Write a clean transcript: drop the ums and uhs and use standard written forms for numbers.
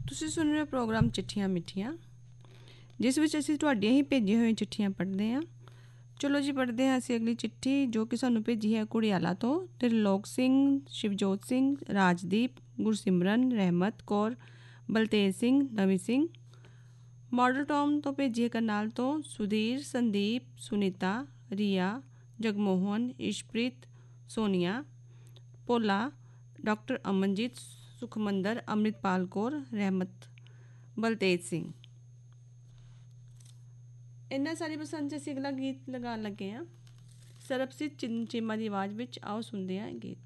ਤੁਸੀਂ ਸੁਣ ਰਹੇ ਹੋ ਪ੍ਰੋਗਰਾਮ ਚਿੱਠੀਆਂ ਮਿੱਠੀਆਂ, ਜਿਸ ਵਿੱਚ ਅਸੀਂ ਤੁਹਾਡੀਆਂ ਹੀ ਭੇਜੀਆਂ ਹੋਈਆਂ ਚਿੱਠੀਆਂ ਪੜ੍ਹਦੇ ਹਾਂ। ਚਲੋ ਜੀ, ਪੜ੍ਹਦੇ ਹਾਂ ਅਸੀਂ ਅਗਲੀ ਚਿੱਠੀ, ਜੋ ਕਿ ਸਾਨੂੰ ਭੇਜੀ ਹੈ ਘੁੜਿਆਲਾ ਤੋਂ। ਤ੍ਰਿਲੋਕ ਸਿੰਘ, ਸ਼ਿਵਜੋਤ ਸਿੰਘ, ਰਾਜਦੀਪ, ਗੁਰਸਿਮਰਨ, ਰਹਿਮਤ ਕੌਰ, ਬਲਤੇਜ ਸਿੰਘ, ਨਵੀ ਸਿੰਘ। ਮਾਡਲ ਟਾਊਨ ਤੋਂ ਭੇਜੀ ਹੈ ਕਰਨਾਲ ਤੋਂ ਸੁਧੀਰ, ਸੰਦੀਪ, ਸੁਨੀਤਾ, ਰੀਆ, ਜਗਮੋਹਨ, ਇਸ਼ਪ੍ਰੀਤ, ਸੋਨੀਆ, ਭੋਲਾ, ਡਾਕਟਰ ਅਮਨਜੀਤ, ਸੁਖਮੰਦਰ, ਅੰਮ੍ਰਿਤਪਾਲ ਕੌਰ, ਰਹਿਮਤ, ਬਲਤੇਜ ਸਿੰਘ। ਇੰਨਾ ਸਾਰੀ ਪਸੰਦ 'ਚ ਅਸੀਂ ਅਗਲਾ ਗੀਤ ਲਗਾਉਣ ਲੱਗੇ ਹਾਂ, ਸਰਬਜੀਤ ਚੀਮਾ ਦੀ ਆਵਾਜ਼ ਵਿੱਚ। ਆਓ ਸੁਣਦੇ ਹਾਂ ਗੀਤ।